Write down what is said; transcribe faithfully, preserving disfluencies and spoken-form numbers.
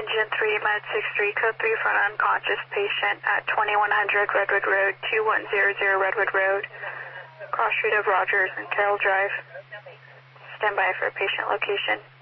Engine three, Med six three, code three for an unconscious patient at twenty-one hundred Redwood Road, two one zero zero Redwood Road, cross street of Rogers and Carroll Drive. Stand by for patient location.